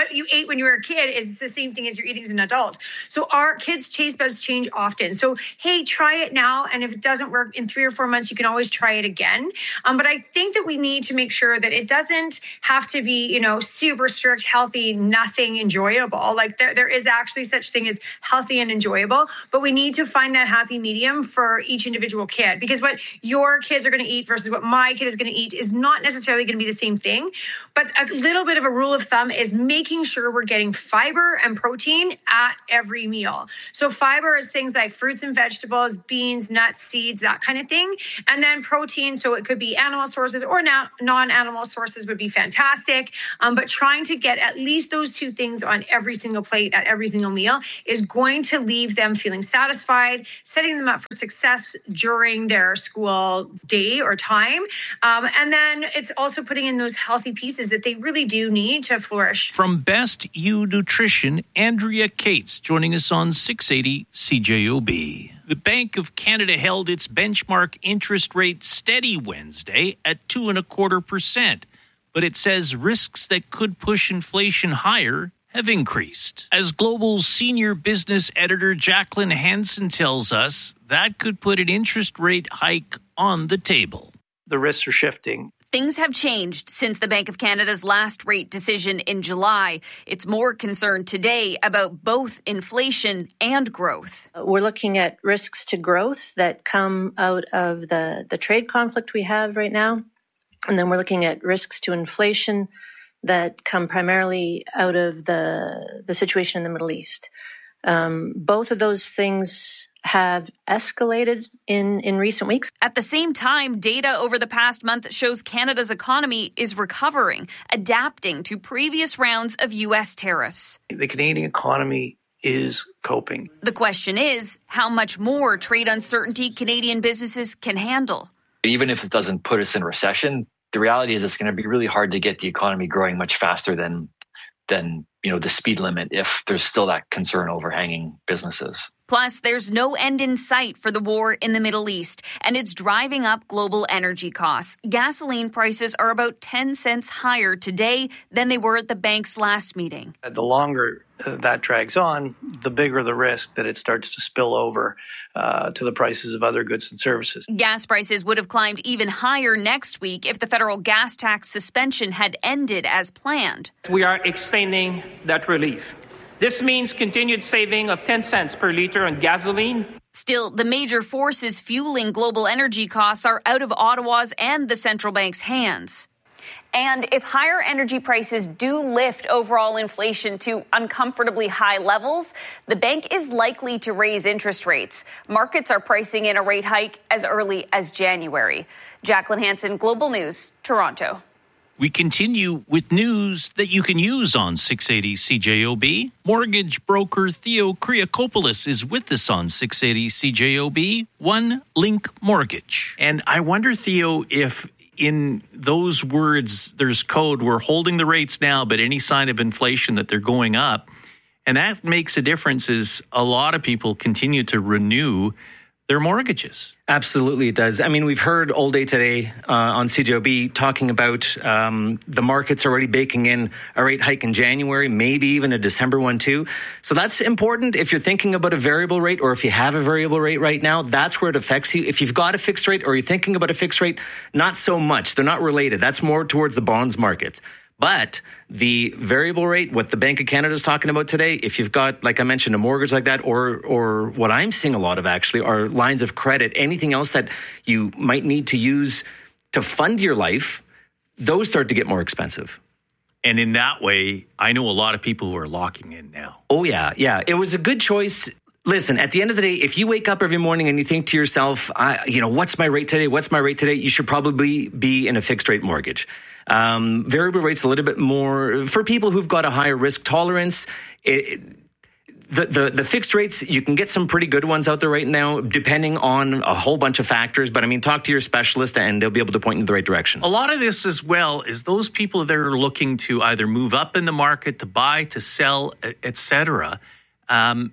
Speaker 15: what you ate when you were a kid is the same thing as you're eating as an adult. So our kids' taste buds change often. So, hey, try it now. And if it doesn't work in three or four months, you can always try it again. Um, but I think that we need to make sure that it doesn't have to be, you know, super strict, healthy, nothing enjoyable. Like there, there is actually such thing as healthy and enjoyable, but we need to find that happy medium for each individual kid, because what your kids are going to eat versus what my kid is going to eat is not necessarily going to be the same thing. But a little bit of a rule of thumb is making sure we're getting fiber and protein at every meal. So fiber is things like fruits and vegetables, beans, nuts, seeds, that kind of thing. And then protein, so it could be animal sources or non-animal sources would be fantastic. Um, but trying to get at least those two things on every single plate at every single meal is going to leave them feeling satisfied, setting them up for success during their school day or time. Um, and then it's also putting in those healthy pieces that they really do need to flourish.
Speaker 23: From Best You Nutrition, Andrea Cates joining us on six eighty C J O B. The Bank of Canada held its benchmark interest rate steady Wednesday at two and a quarter percent, but it says risks that could push inflation higher have increased. As Global's senior business editor Jacqueline Hansen tells us, that could put an interest rate hike on the table.
Speaker 5: The risks are shifting.
Speaker 12: Things have changed since the Bank of Canada's last rate decision in July. It's more concerned today about both inflation and growth.
Speaker 16: We're looking at risks to growth that come out of the, the trade conflict we have right now. And then we're looking at risks to inflation that come primarily out of the, the situation in the Middle East. Um, both of those things have escalated in, in recent weeks.
Speaker 12: At the same time, data over the past month shows Canada's economy is recovering, adapting to previous rounds of U S tariffs.
Speaker 5: The Canadian economy is coping.
Speaker 12: The question is, how much more trade uncertainty Canadian businesses can handle?
Speaker 17: Even if it doesn't put us in recession, the reality is it's going to be really hard to get the economy growing much faster than, than you know, the speed limit if there's still that concern overhanging businesses.
Speaker 12: Plus, there's no end in sight for the war in the Middle East, and it's driving up global energy costs. Gasoline prices are about ten cents higher today than they were at the bank's last meeting.
Speaker 5: The longer that drags on, the bigger the risk that it starts to spill over uh, to the prices of other goods and services.
Speaker 12: Gas prices would have climbed even higher next week if the federal gas tax suspension had ended as planned.
Speaker 10: We are extending that relief. This means continued saving of ten cents per liter on gasoline.
Speaker 12: Still, the major forces fueling global energy costs are out of Ottawa's and the central bank's hands. And if higher energy prices do lift overall inflation to uncomfortably high levels, the bank is likely to raise interest rates. Markets are pricing in a rate hike as early as January. Jacqueline Hansen, Global News, Toronto.
Speaker 23: We continue with news that you can use on six eighty C J O B. Mortgage broker Theo Kriakopoulos is with us on six eighty C J O B, One Link Mortgage. And I wonder, Theo, if in those words there's code, we're holding the rates now, but any sign of inflation that they're going up. And that makes a difference as a lot of people continue to renew their mortgages.
Speaker 18: Absolutely, it does. I mean, we've heard all day today uh, on C J O B talking about um, the markets already baking in a rate hike in January, maybe even a December one too. So that's important if you're thinking about a variable rate, or if you have a variable rate right now, that's where it affects you. If you've got a fixed rate or you're thinking about a fixed rate, not so much. They're not related. That's more towards the bonds market. But the variable rate, what the Bank of Canada is talking about today, if you've got, like I mentioned, a mortgage like that, or or what I'm seeing a lot of actually are lines of credit, anything else that you might need to use to fund your life, those start to get more expensive.
Speaker 23: And in that way, I know a lot of people who are locking in now.
Speaker 18: Oh, yeah, yeah. It was a good choice. Listen, at the end of the day, if you wake up every morning and you think to yourself, I, you know, what's my rate today? What's my rate today? You should probably be in a fixed rate mortgage. Um, variable rates a little bit more for people who've got a higher risk tolerance. It, the, the, the fixed rates, you can get some pretty good ones out there right now, depending on a whole bunch of factors. But I mean, talk to your specialist and they'll be able to point you in the right direction.
Speaker 23: A lot of this as well is those people that are looking to either move up in the market, to buy, to sell, et cetera. Um,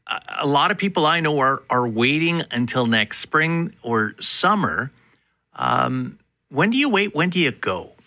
Speaker 23: a lot of people I know are, are waiting until next spring or summer. Um, when do you wait? When do you go?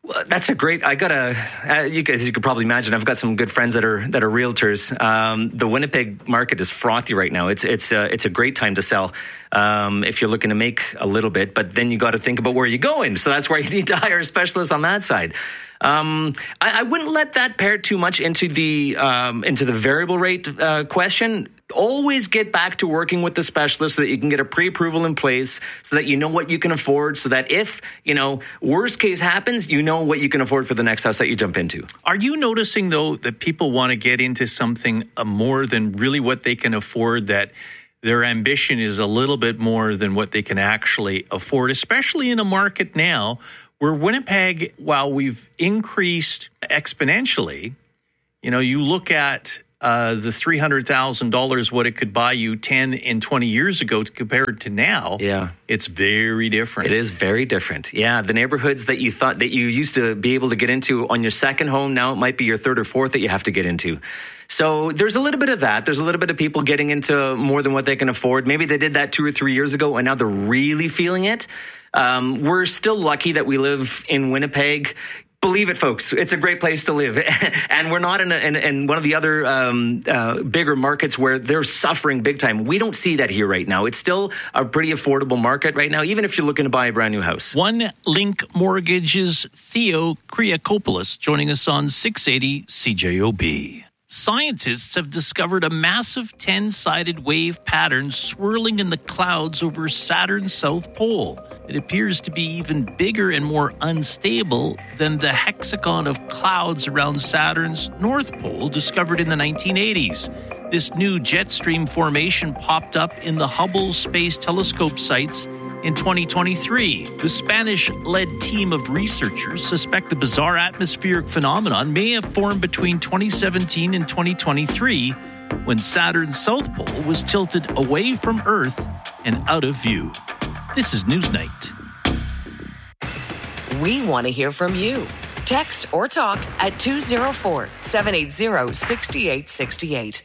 Speaker 18: Well, that's a great. I got a. Uh, you guys, you could probably imagine. I've got some good friends that are that are realtors. Um, the Winnipeg market is frothy right now. It's it's uh, it's a great time to sell um, if you're looking to make a little bit. But then you got to think about where you're going. So that's where you need to hire a specialist on that side. Um, I, I wouldn't let that pair too much into the um, into the variable rate uh, question. Always get back to working with the specialist so that you can get a pre-approval in place so that you know what you can afford, so that if, you know, worst case happens, you know what you can afford for the next house that you jump into.
Speaker 23: Are you noticing, though, that people want to get into something uh, more than really what they can afford, that their ambition is a little bit more than what they can actually afford, especially in a market now where Winnipeg, while we've increased exponentially, you know, you look at Uh, the three hundred thousand dollars, what it could buy you ten and twenty years ago compared to now,
Speaker 18: yeah,
Speaker 23: it's very different.
Speaker 18: It is very different. Yeah, the neighborhoods that you thought that you used to be able to get into on your second home, now it might be your third or fourth that you have to get into. So there's a little bit of that. There's a little bit of people getting into more than what they can afford. Maybe they did that two or three years ago, and now they're really feeling it. Um, we're still lucky that we live in Winnipeg. Believe it, folks. It's a great place to live. And we're not in, a, in, in one of the other um, uh, bigger markets where they're suffering big time. We don't see that here right now. It's still a pretty affordable market right now, even if you're looking to buy a brand new house.
Speaker 23: One Link Mortgage's Theo Kriakopoulos joining us on six eighty C J O B. Scientists have discovered a massive ten-sided wave pattern swirling in the clouds over Saturn's south pole. It appears to be even bigger and more unstable than the hexagon of clouds around Saturn's north pole discovered in the nineteen eighties. This new jet stream formation popped up in the Hubble Space Telescope sites in twenty twenty-three. The Spanish-led team of researchers suspect the bizarre atmospheric phenomenon may have formed between twenty seventeen and twenty twenty-three, when Saturn's south pole was tilted away from Earth and out of view. This is Newsnight.
Speaker 1: We want to hear from you. Text or talk at two oh four, seven eight zero, six eight six eight.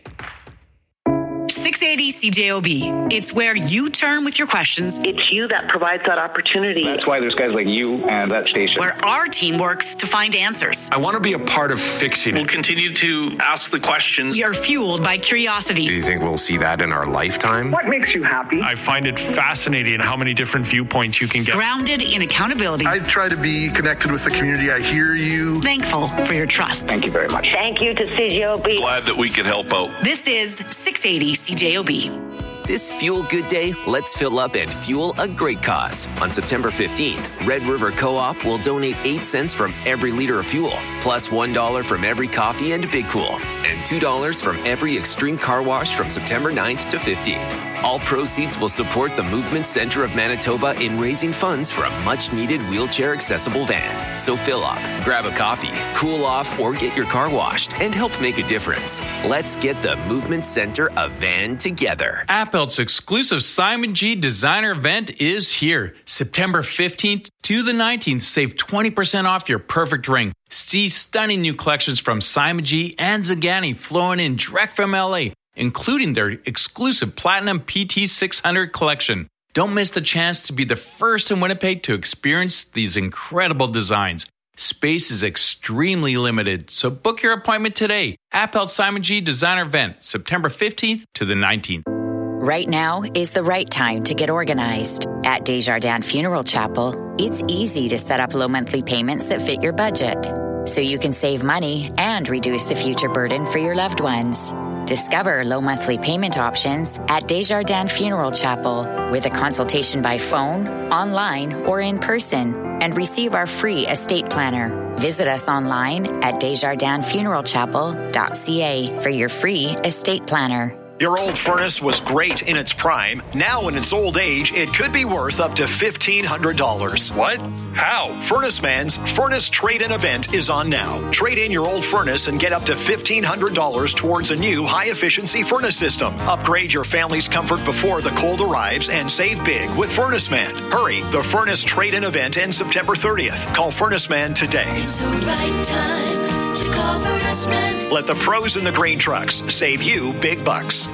Speaker 8: six eighty C J O B. It's where you turn with your questions.
Speaker 2: It's you that provides that opportunity.
Speaker 3: That's why there's guys like you and that station.
Speaker 8: Where our team works to find answers.
Speaker 3: I want to be a part of fixing it.
Speaker 6: We'll continue to ask the questions.
Speaker 8: You're fueled by curiosity.
Speaker 3: Do you think we'll see that in our lifetime?
Speaker 2: What makes you happy?
Speaker 3: I find it fascinating how many different viewpoints you can get.
Speaker 8: Grounded in accountability.
Speaker 3: I try to be connected with the community. I hear you.
Speaker 8: Thankful for your trust.
Speaker 3: Thank you very much.
Speaker 2: Thank you to C J O B.
Speaker 26: Glad that we could help out.
Speaker 8: This is six eighty C J O B.
Speaker 19: This Fuel Good Day, let's fill up and fuel a great cause. On September fifteenth, Red River Co-op will donate eight cents from every liter of fuel, plus one dollar from every coffee and Big Cool, and two dollars from every Extreme Car Wash from September ninth to fifteenth. All proceeds will support the Movement Center of Manitoba in raising funds for a much-needed wheelchair-accessible van. So fill up, grab a coffee, cool off, or get your car washed and help make a difference. Let's get the Movement Center a van together.
Speaker 20: Appelt's exclusive Simon G designer event is here. September fifteenth to the nineteenth. Save twenty percent off your perfect ring. See stunning new collections from Simon G and Zagani flowing in direct from L A, including their exclusive Platinum P T six hundred collection. Don't miss the chance to be the first in Winnipeg to experience these incredible designs. Space is extremely limited, so book your appointment today. Appelt Simon G Designer Event, September fifteenth to the nineteenth.
Speaker 21: Right now is the right time to get organized. At Desjardins Funeral Chapel, it's easy to set up low monthly payments that fit your budget, so you can save money and reduce the future burden for your loved ones. Discover low monthly payment options at Desjardins Funeral Chapel with a consultation by phone, online, or in person, and receive our free estate planner. Visit us online at desjardins funeral chapel dot c a for your free estate planner.
Speaker 11: Your old furnace was great in its prime. Now in its old age, it could be worth up to fifteen hundred dollars.
Speaker 26: What? How?
Speaker 11: Furnace Man's Furnace Trade-In event is on now. Trade in your old furnace and get up to fifteen hundred dollars towards a new high-efficiency furnace system. Upgrade your family's comfort before the cold arrives and save big with Furnace Man. Hurry, the Furnace Trade-In event ends September thirtieth. Call Furnace Man today.
Speaker 13: It's the right time to call Furnace Man.
Speaker 11: Let the pros in the green trucks save you big bucks.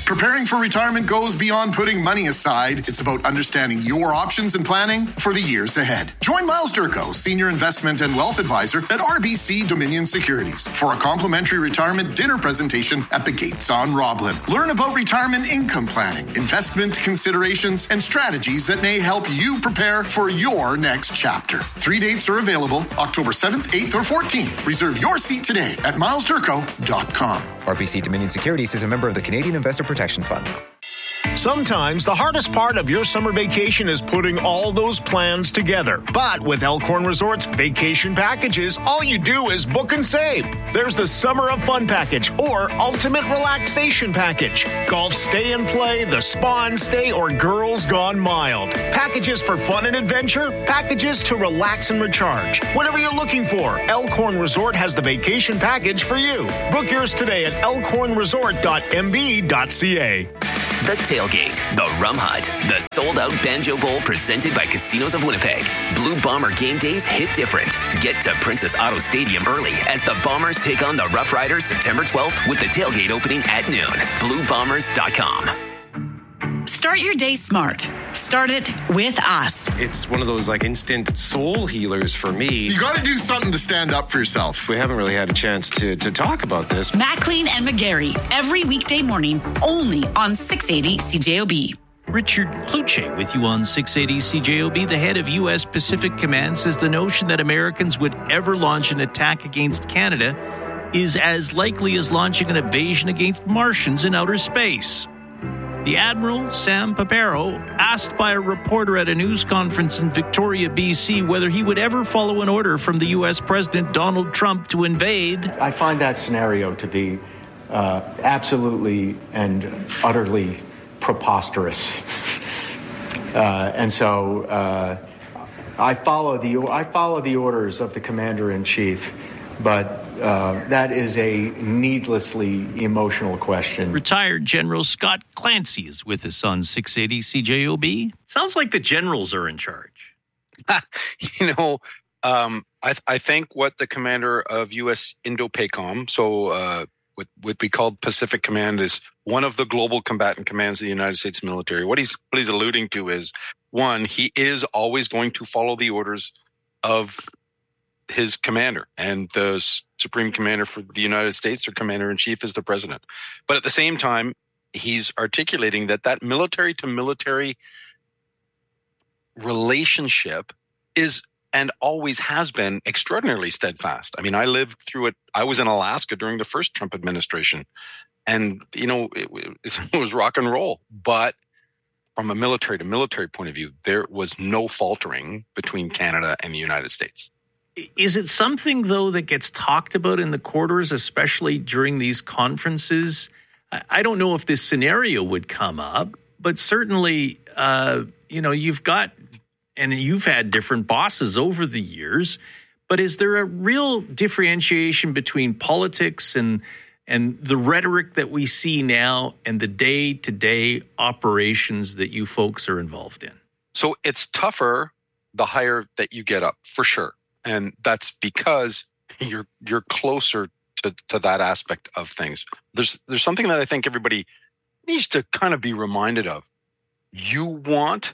Speaker 4: Preparing for retirement goes beyond putting money aside. It's about understanding your options and planning for the years ahead. Join Miles Durko, Senior Investment and Wealth Advisor at R B C Dominion Securities, for a complimentary retirement dinner presentation at the Gates on Roblin. Learn about retirement income planning, investment considerations, and strategies that may help you prepare for your next chapter. Three dates are available, October seventh, eighth, or fourteenth. Reserve your seat today at miles durko dot com.
Speaker 7: R B C Dominion Securities is a member of the Canadian Investor Protection Fund.
Speaker 9: Sometimes the hardest part of your summer vacation is putting all those plans together. But with Elkhorn Resorts vacation packages, all you do is book and save. There's the Summer of Fun package or Ultimate Relaxation package. Golf stay and play, the spa and stay, or Girls Gone Mild. Packages for fun and adventure, packages to relax and recharge. Whatever you're looking for, Elkhorn Resort has the vacation package for you. Book yours today at elkhorn resort dot m b dot c a.
Speaker 19: The Tailgate, the Rum Hut, the sold-out Banjo Bowl presented by Casinos of Winnipeg. Blue Bomber game days hit different. Get to Princess Auto Stadium early as the Bombers take on the Rough Riders September twelfth with the tailgate opening at noon. blue bombers dot com.
Speaker 8: Start your day smart. Start it with us.
Speaker 22: It's one of those like instant soul healers for me.
Speaker 4: You got to do something to stand up for yourself.
Speaker 22: We haven't really had a chance to, to talk about this.
Speaker 8: Maclean and McGarry, every weekday morning, only on six eighty C J O B.
Speaker 23: Richard Kluche with you on six eighty C J O B. The head of U S Pacific Command says the notion that Americans would ever launch an attack against Canada is as likely as launching an invasion against Martians in outer space. The Admiral, Sam Papero, asked by a reporter at a news conference in Victoria, B C, whether he would ever follow an order from the U S President Donald Trump to invade.
Speaker 24: I find that scenario to be uh, absolutely and utterly preposterous. uh, and so uh, I follow the I follow the orders of the Commander-in-Chief, but Uh, that is a needlessly emotional question.
Speaker 23: Retired General Scott Clancy is with us on six eighty C J O B. Sounds like the generals are in charge.
Speaker 25: you know, um, I, I think what the commander of U S Indo-PACOM, so uh, what would be called Pacific Command, is one of the global combatant commands of the United States military. What he's what he's alluding to is, one, he is always going to follow the orders of his commander, and the Supreme Commander for the United States, or Commander-in-Chief, is the president. But at the same time, he's articulating that that military to military relationship is and always has been extraordinarily steadfast. I mean, I lived through it. I was in Alaska during the first Trump administration, and, you know, it, it was rock and roll. But from a military to military point of view, there was no faltering between Canada and the United States.
Speaker 23: Is it something, though, that gets talked about in the quarters, especially during these conferences? I don't know if this scenario would come up, but certainly, uh, you know, you've got, and you've had different bosses over the years, but is there a real differentiation between politics and and the rhetoric that we see now and the day-to-day operations that you folks are involved in?
Speaker 25: So it's tougher the higher that you get up, for sure. And that's because you're you're closer to, to that aspect of things. There's there's something that I think everybody needs to kind of be reminded of. You want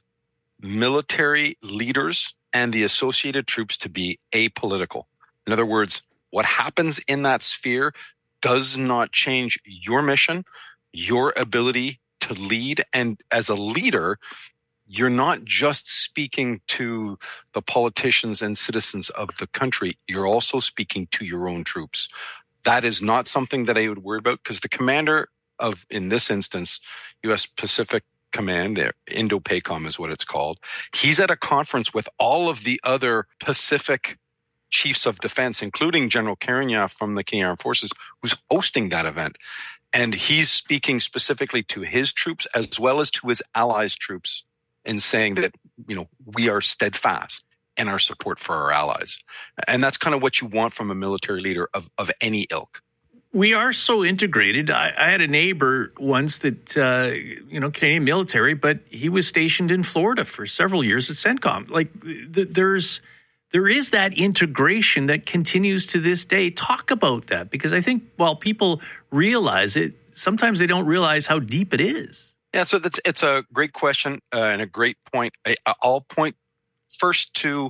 Speaker 25: military leaders and the associated troops to be apolitical. In other words, what happens in that sphere does not change your mission, your ability to lead. And as a leader, you're not just speaking to the politicians and citizens of the country. You're also speaking to your own troops. That is not something that I would worry about, because the commander of, in this instance, U S Pacific Command, Indo-PACOM is what it's called, he's at a conference with all of the other Pacific chiefs of defense, including General Carignan from the Canadian Armed Forces, who's hosting that event. And he's speaking specifically to his troops as well as to his allies' troops, and saying that, you know, we are steadfast in our support for our allies. And that's kind of what you want from a military leader of, of any ilk.
Speaker 23: We are so integrated. I, I had a neighbor once that, uh, you know, Canadian military, but he was stationed in Florida for several years at CENTCOM. Like, th- there's, there is that integration that continues to this day. Talk about that, because I think while people realize it, sometimes they don't realize how deep it is.
Speaker 25: Yeah, so that's it's a great question uh, and a great point. I, I'll point first to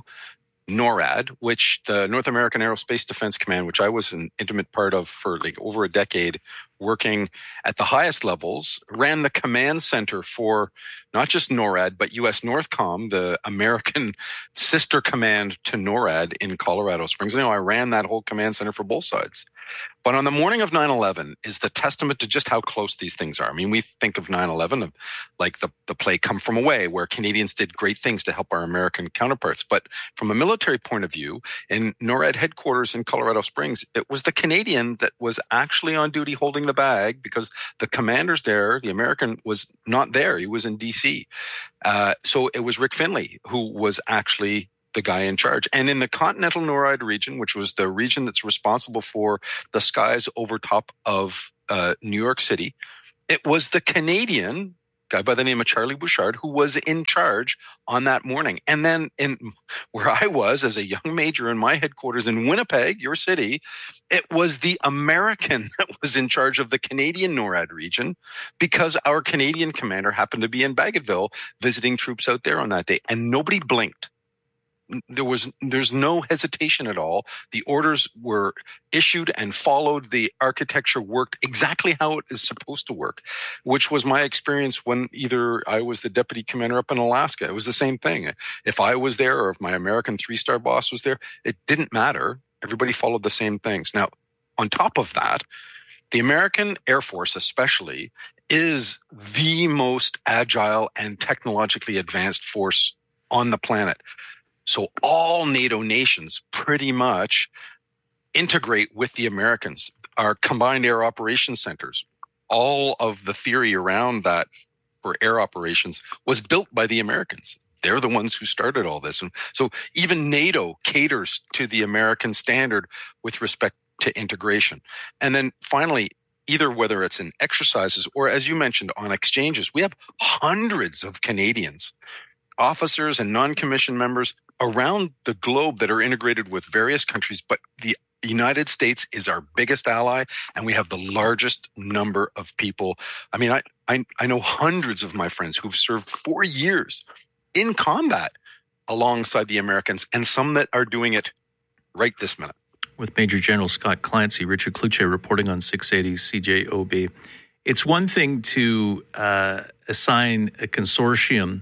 Speaker 25: NORAD, which the North American Aerospace Defense Command, which I was an intimate part of for like over a decade, working at the highest levels, ran the command center for not just NORAD, but U S Northcom, the American sister command to NORAD in Colorado Springs. You know, I ran that whole command center for both sides. But on the morning of nine eleven is the testament to just how close these things are. I mean, we think of nine eleven of like the, the play Come From Away, where Canadians did great things to help our American counterparts. But from a military point of view, in NORAD headquarters in Colorado Springs, it was the Canadian that was actually on duty holding the bag because the commanders there, the American, was not there. He was in D C. Uh, so it was Rick Finley who was actually the guy in charge. And in the continental NORAD region, which was the region that's responsible for the skies over top of uh, New York City, it was the Canadian guy by the name of Charlie Bouchard who was in charge on that morning. And then in where I was as a young major in my headquarters in Winnipeg, your city, it was the American that was in charge of the Canadian NORAD region because our Canadian commander happened to be in Bagotville visiting troops out there on that day. And nobody blinked. There was, there's no hesitation at all. The orders were issued and followed. The architecture worked exactly how it is supposed to work, which was my experience when either I was the deputy commander up in Alaska. It was the same thing. If I was there or if my American three-star boss was there, it didn't matter. Everybody followed the same things. Now, on top of that, the American Air Force especially is the most agile and technologically advanced force on the planet. So all NATO nations pretty much integrate with the Americans. Our combined air operations centers, all of the theory around that for air operations was built by the Americans. They're the ones who started all this. And so even NATO caters to the American standard with respect to integration. And then finally, either whether it's in exercises or, as you mentioned, on exchanges, we have hundreds of Canadians, officers and non-commissioned members around the globe that are integrated with various countries, but the United States is our biggest ally, and we have the largest number of people. I mean, I, I, I know hundreds of my friends who've served four years in combat alongside the Americans, and some that are doing it right this minute.
Speaker 23: With Major General Scott Clancy, Richard Cloutier reporting on six eighty C J O B. It's one thing to uh, assign a consortium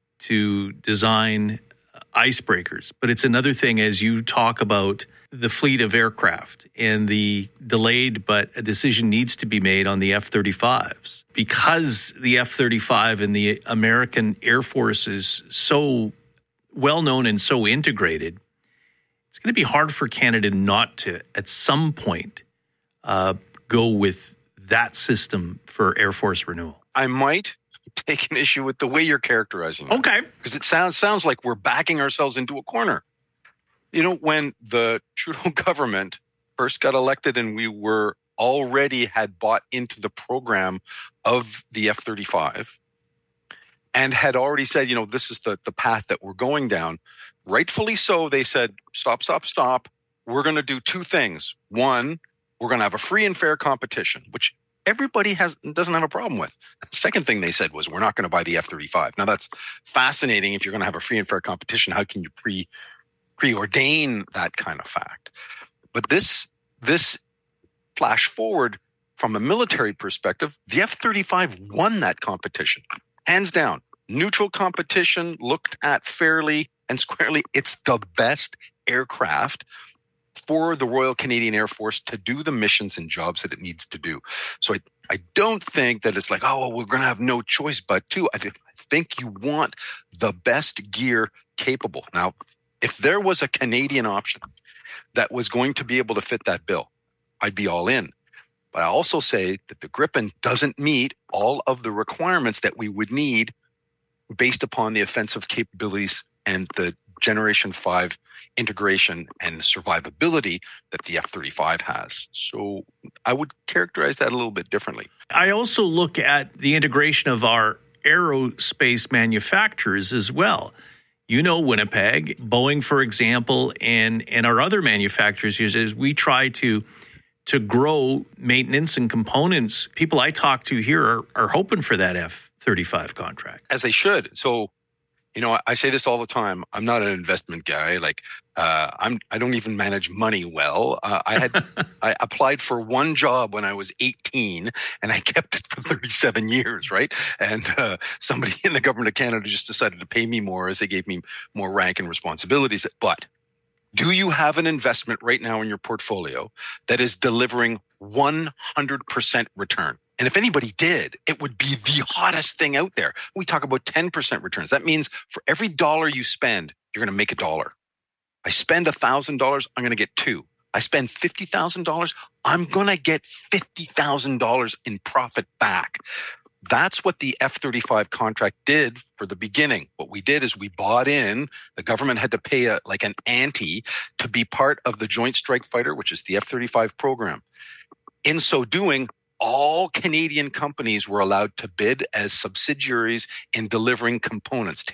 Speaker 23: to design icebreakers, but it's another thing as you talk about the fleet of aircraft and the delayed, but a decision needs to be made on the F thirty-fives. Because the F thirty-five and the American Air Force is so well known and so integrated, it's going to be hard for Canada not to, at some point, uh, go with that system for Air Force renewal.
Speaker 25: I might take an issue with the way you're characterizing it.
Speaker 23: Okay.
Speaker 25: Because it sounds sounds like we're backing ourselves into a corner. You know, when the Trudeau government first got elected and we were already had bought into the program of the F thirty-five and had already said, you know, this is the, the path that we're going down, rightfully so, they said, stop, stop, stop. We're going to do two things. One, we're going to have a free and fair competition, which everybody has doesn't have a problem with. The second thing they said was, we're not going to buy the F thirty-five. Now, that's fascinating. If you're going to have a free and fair competition, how can you pre preordain that kind of fact? But this this flash forward from a military perspective, the F thirty-five won that competition, hands down. Neutral competition, looked at fairly and squarely. It's the best aircraft for the Royal Canadian Air Force to do the missions and jobs that it needs to do. So I, I don't think that it's like, oh, we're going to have no choice but to. I think you want the best gear capable. Now, if there was a Canadian option that was going to be able to fit that bill, I'd be all in. But I also say that the Gripen doesn't meet all of the requirements that we would need based upon the offensive capabilities and the Generation five integration and survivability that the F thirty-five has. So I would characterize that a little bit differently.
Speaker 23: I also look at the integration of our aerospace manufacturers as well. You know, Winnipeg, Boeing, for example, and, and our other manufacturers, is we try to to grow maintenance and components. People I talk to here are, are hoping for that F thirty-five contract.
Speaker 25: As they should. So, you know, I say this all the time. I'm not an investment guy. Like, uh, I'm, I don't even manage money well. Uh, I had, I applied for one job when I was eighteen, and I kept it for thirty-seven years, right? And uh, somebody in the government of Canada just decided to pay me more as they gave me more rank and responsibilities. But do you have an investment right now in your portfolio that is delivering one hundred percent return? And if anybody did, it would be the hottest thing out there. We talk about ten percent returns. That means for every dollar you spend, you're going to make a dollar. I spend one thousand dollars, I'm going to get two. I spend fifty thousand dollars, I'm going to get fifty thousand dollars in profit back. That's what the F thirty-five contract did for the beginning. What we did is we bought in. The government had to pay a, like an ante to be part of the Joint Strike Fighter, which is the F thirty-five program. In so doing, all Canadian companies were allowed to bid as subsidiaries in delivering components.